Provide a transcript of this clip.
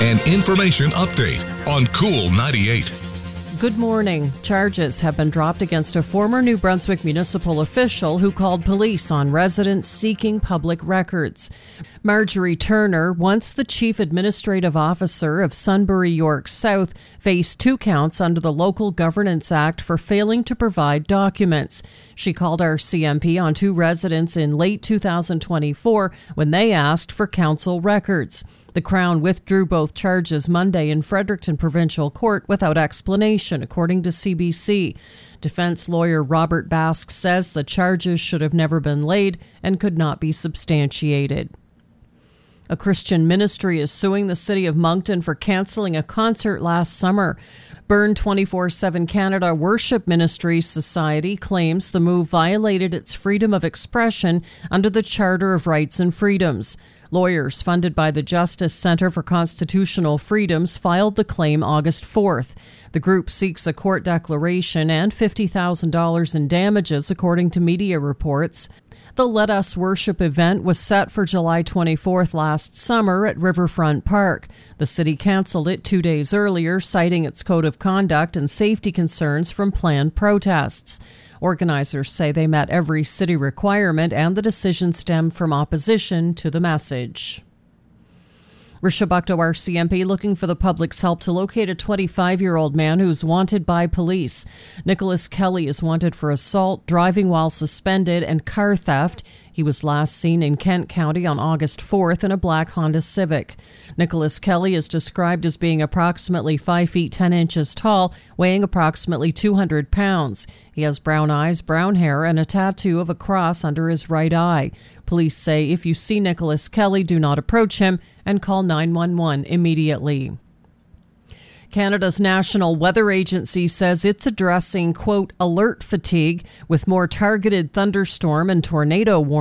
An information update on Cool 98. Good morning. Charges have been dropped against a former New Brunswick municipal official who called police on residents seeking public records. Marjorie Turner, once the chief administrative officer of Sunbury York South, faced 2 counts under the Local Governance Act for failing to provide documents. She called RCMP on 2 residents in late 2024 when they asked for council records. The Crown withdrew both charges Monday in Fredericton Provincial Court without explanation, according to CBC. Defense lawyer Robert Bask says the charges should have never been laid and could not be substantiated. A Christian ministry is suing the city of Moncton for cancelling a concert last summer. Burn 24/7 Canada Worship Ministries Society claims the move violated its freedom of expression under the Charter of Rights and Freedoms. Lawyers funded by the Justice Centre for Constitutional Freedoms filed the claim August 4th. The group seeks a court declaration and $50,000 in damages, according to media reports. The Let Us Worship event was set for July 24th last summer at Riverfront Park. The city cancelled it 2 days earlier, citing its code of conduct and safety concerns from planned protests. Organizers say they met every city requirement and the decision stemmed from opposition to the message. Rishabukto RCMP looking for the public's help to locate a 25-year-old man who's wanted by police. Nicholas Kelly is wanted for assault, driving while suspended, and car theft. He was last seen in Kent County on August 4th in a black Honda Civic. Nicholas Kelly is described as being approximately 5 feet 10 inches tall, weighing approximately 200 pounds. He has brown eyes, brown hair, and a tattoo of a cross under his right eye. Police say if you see Nicholas Kelly, do not approach him and call 911 immediately. Canada's National Weather Agency says it's addressing, quote, alert fatigue with more targeted thunderstorm and tornado warnings.